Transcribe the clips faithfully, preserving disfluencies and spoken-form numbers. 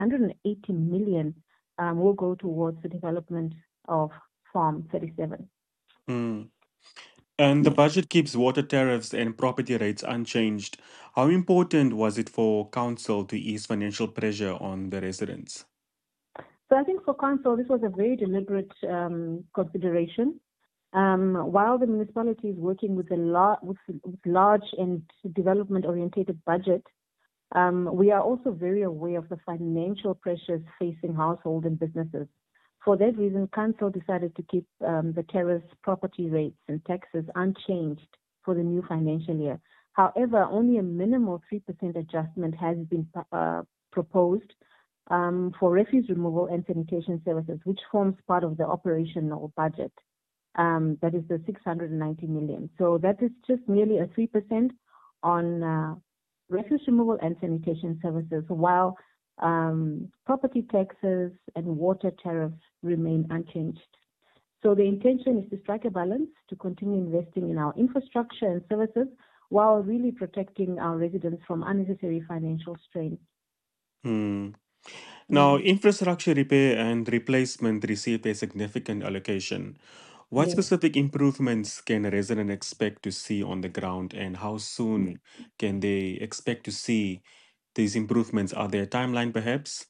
one hundred eighty million um, will go towards the development of Farm thirty-seven. Mm. And the budget keeps water tariffs and property rates unchanged. How important was it for council to ease financial pressure on the residents? So I think for council, this was a very deliberate um, consideration. Um, while the municipality is working with a lar- with, with large and development-oriented budget, um, we are also very aware of the financial pressures facing households and businesses. For that reason, council decided to keep um, the tariffs, property rates, and taxes unchanged for the new financial year. However, only a minimal three percent adjustment has been uh, proposed um, for refuse removal and sanitation services, which forms part of the operational budget. Um, that is the six hundred ninety million. So that is just nearly a three percent on uh, refuse removal and sanitation services, while um, property taxes and water tariffs remain unchanged. So the intention is to strike a balance to continue investing in our infrastructure and services while really protecting our residents from unnecessary financial strain. Hmm. Now, Mm. infrastructure repair and replacement received a significant allocation. What Yes. specific improvements can a resident expect to see on the ground, and how soon can they expect to see these improvements? Are there a timeline, perhaps?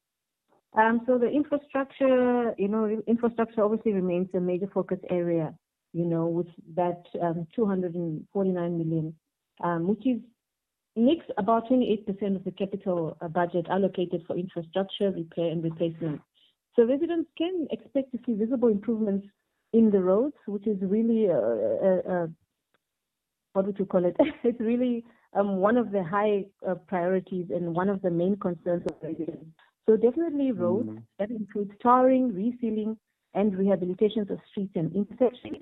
Um, so the infrastructure, you know, infrastructure obviously remains a major focus area, you know, with that um, two hundred forty-nine million, um, which is makes about twenty-eight percent of the capital uh, budget allocated for infrastructure repair and replacement. So residents can expect to see visible improvements in the roads, which is really, uh, uh, uh, what would you call it? It's really um, one of the high uh, priorities and one of the main concerns of residents. So definitely roads, Mm. that includes tarring, resealing, and rehabilitations of streets and intersections.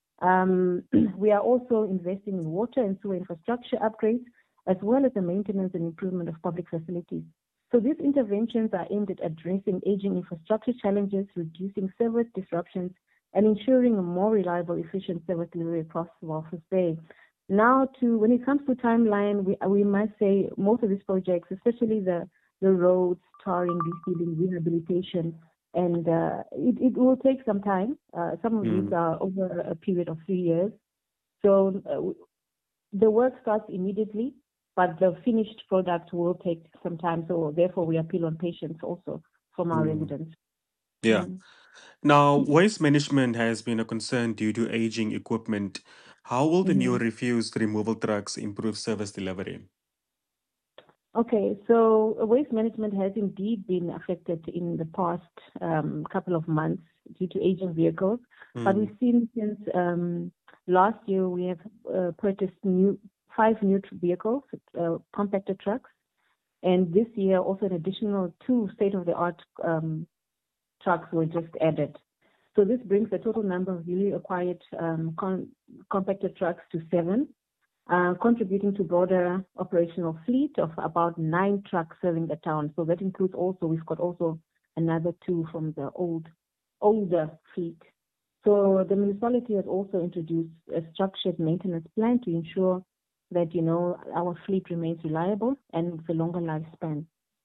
Um, we are also investing in water and sewer infrastructure upgrades, as well as the maintenance and improvement of public facilities. So these interventions are aimed at addressing aging infrastructure challenges, reducing service disruptions, and ensuring a more reliable, efficient service delivery across Walvis Bay. Now, to when it comes to timeline, we we must say most of these projects, especially the the roads, tarring, resealing, rehabilitation, and uh, it, it will take some time. Uh, some of these Mm. are over a period of three years. So uh, the work starts immediately, but the finished product will take some time. So therefore, we appeal on patience also from our Mm. residents. Yeah. Mm. Now, waste management has been a concern due to aging equipment. How will the new Mhm. refuse removal trucks improve service delivery? Okay, so uh, waste management has indeed been affected in the past um, couple of months due to aging vehicles, but Mm. we've seen since um, last year we have uh, purchased new five new tr- vehicles, uh, compactor trucks, and this year also an additional two state-of-the-art um, trucks were just added. So this brings the total number of newly acquired um, con- compactor trucks to seven, uh, contributing to broader operational fleet of about nine trucks serving the town. So that includes also, we've got also another two from the old, older fleet. So the municipality has also introduced a structured maintenance plan to ensure that, you know, our fleet remains reliable and with a longer lifespan.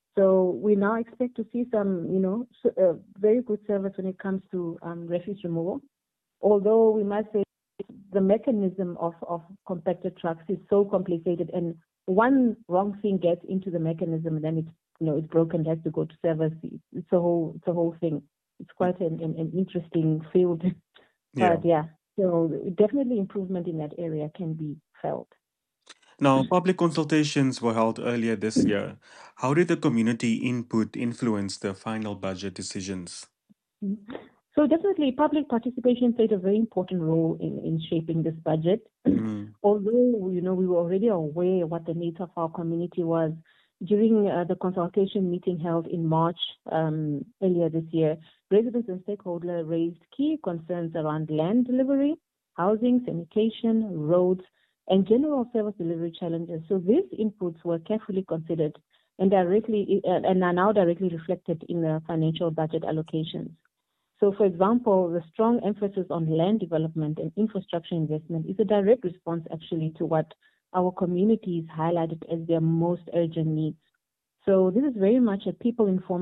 So we now expect to see some, you know, uh, very good service when it comes to um, refuse removal. Although we must say the mechanism of, of compacted trucks is so complicated, and one wrong thing gets into the mechanism, and then it's you know it's broken, it has to go to service. It's a whole it's a whole thing. It's quite an, an, an interesting field, Yeah. but yeah. So definitely improvement in that area can be felt. Now, public consultations were held earlier this year. How did the community input influence the final budget decisions? Mhm. So definitely public participation played a very important role in, in shaping this budget. Mm. Although, you know, we were already aware what the needs of our community was, during uh, the consultation meeting held in March um, earlier this year, residents and stakeholders raised key concerns around land delivery, housing, sanitation, roads, and general service delivery challenges. So these inputs were carefully considered and directly uh, and are now directly reflected in the financial budget allocations. So, for example, the strong emphasis on land development and infrastructure investment is a direct response actually to what our communities highlighted as their most urgent needs. So this is very much a people-informed